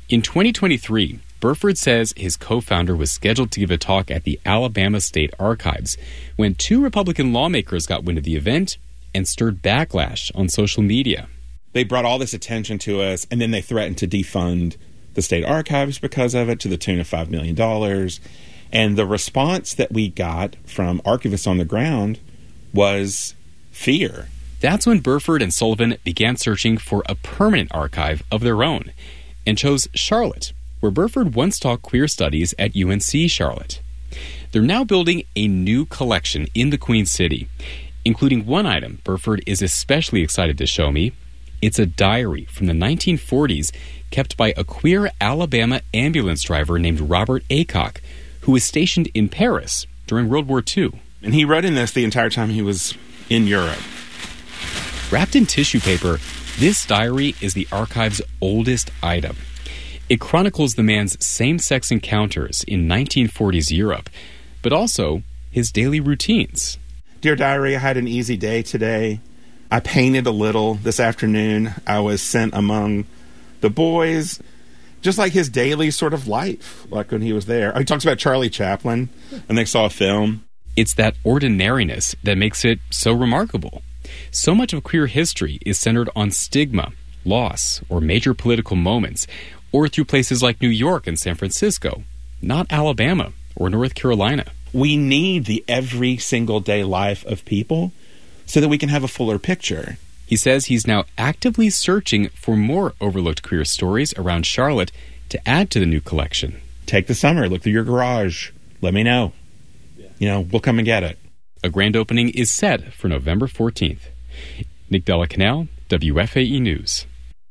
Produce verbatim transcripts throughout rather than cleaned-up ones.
In twenty twenty-three, Burford says his co-founder was scheduled to give a talk at the Alabama State Archives when two Republican lawmakers got wind of the event and stirred backlash on social media. They brought all this attention to us, and then they threatened to defund the state archives because of it to the tune of five million dollars. And the response that we got from archivists on the ground was fear. That's when Burford and Sullivan began searching for a permanent archive of their own and chose Charlotte, where Burford once taught queer studies at U N C Charlotte. They're now building a new collection in the Queen City, including one item Burford is especially excited to show me. It's a diary from the nineteen forties kept by a queer Alabama ambulance driver named Robert Aycock, who was stationed in Paris during World War Two. And he wrote in this the entire time he was in Europe. Wrapped in tissue paper, this diary is the archive's oldest item. It chronicles the man's same-sex encounters in nineteen forties Europe, but also his daily routines. Dear Diary, I had an easy day today. I painted a little this afternoon. I was sent among the boys, just like his daily sort of life, like when he was there. He talks about Charlie Chaplin, and they saw a film. It's that ordinariness that makes it so remarkable. So much of queer history is centered on stigma, loss, or major political moments, or through places like New York and San Francisco, not Alabama or North Carolina. We need the every single day life of people so that we can have a fuller picture. He says he's now actively searching for more overlooked queer stories around Charlotte to add to the new collection. Take the summer, look through your garage. Let me know. Yeah. You know, we'll come and get it. A grand opening is set for November fourteenth. Nick Della Canal, W F A E News.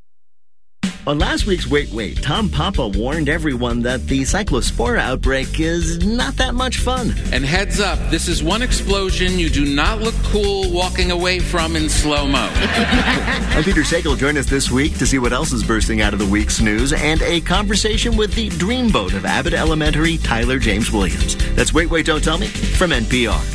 On last week's Wait Wait, Tom Papa warned everyone that the cyclospora outbreak is not that much fun. And heads up, this is one explosion you do not look cool walking away from in slow-mo. I'm Peter Sagal. Join us this week to see what else is bursting out of the week's news and a conversation with the dreamboat of Abbott Elementary, Tyler James Williams. That's Wait Wait, Don't Tell Me from N P R.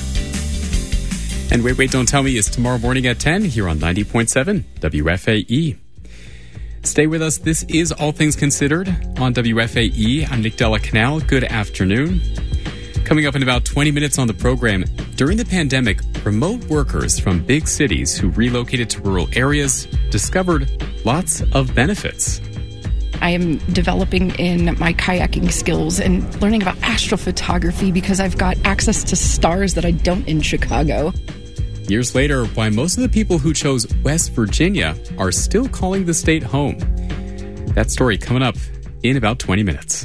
And Wait Wait, Don't Tell Me is tomorrow morning at ten here on ninety point seven W F A E. Stay with us. This is All Things Considered on W F A E. I'm Nick Della Canal. Good afternoon. Coming up in about twenty minutes on the program, during the pandemic, remote workers from big cities who relocated to rural areas discovered lots of benefits. I am developing in my kayaking skills and learning about astrophotography because I've got access to stars that I don't in Chicago. Years later, why most of the people who chose West Virginia are still calling the state home. That story coming up in about twenty minutes.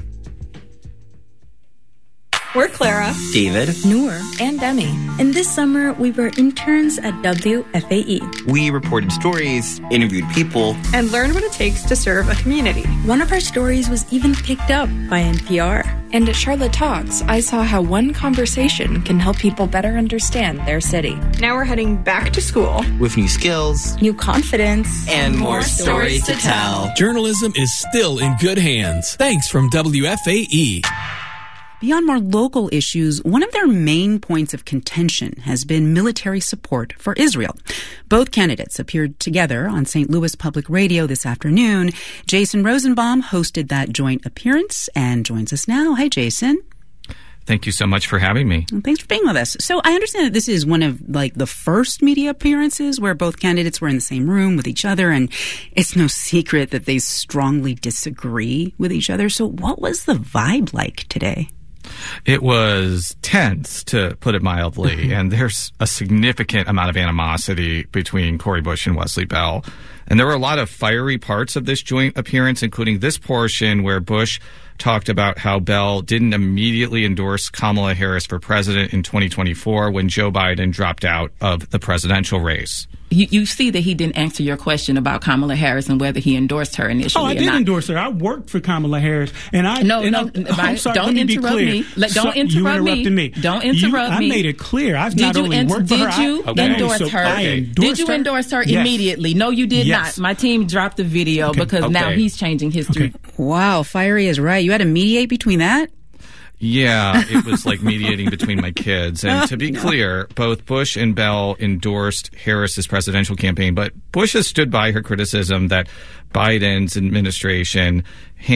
We're Clara, David, Noor, and Demi. And this summer, we were interns at W F A E. We reported stories, interviewed people, and learned what it takes to serve a community. One of our stories was even picked up by N P R. And at Charlotte Talks, I saw how one conversation can help people better understand their city. Now we're heading back to school with new skills, new confidence, and, and more, more stories, stories to tell. tell. Journalism is still in good hands. Thanks from W F A E. Beyond more local issues, one of their main points of contention has been military support for Israel. Both candidates appeared together on Saint Louis Public Radio this afternoon. Jason Rosenbaum hosted that joint appearance and joins us now. Hi, Jason. Thank you so much for having me. Well, thanks for being with us. So I understand that this is one of like the first media appearances where both candidates were in the same room with each other, and it's no secret that they strongly disagree with each other. So what was the vibe like today? It was tense, to put it mildly, and there's a significant amount of animosity between Cori Bush and Wesley Bell. And there were a lot of fiery parts of this joint appearance, including this portion where Bush talked about how Bell didn't immediately endorse Kamala Harris for president in twenty twenty-four when Joe Biden dropped out of the presidential race. You, you see that he didn't answer your question about Kamala Harris and whether he endorsed her initially. Oh, I or did not. endorse her. I worked for Kamala Harris, and I no, and no. I, I'm sorry, don't let me interrupt be clear. me. Let, don't so, interrupt you interrupted me. me. Don't interrupt you, me. I made it clear. I've did not you only ent- worked for did her. you I, okay. endorse so her? I endorsed did you her? endorse her yes. immediately? No, you did yes. not. My team dropped the video okay. because okay. now he's changing history. Okay. Wow, fiery is right. You had to mediate between that? Yeah, it was like mediating between my kids. And to be no. clear, both Bush and Bell endorsed Harris's presidential campaign, but Bush has stood by her criticism that Biden's administration